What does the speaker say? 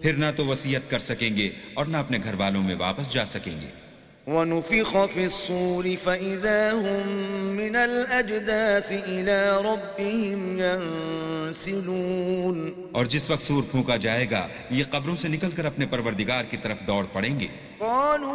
फिर ना तो वसीयत कर सकेंगे और ना अपने घर वालों में वापस जा सकेंगे। ونفخ في الصور فإذا هم من الأجداث إلى ربهم ينسلون। और जिस वक्त सूर फूंका जाएगा ये कब्रों से निकलकर अपने परवरदिगार की तरफ दौड़ पड़ेंगे। قالوا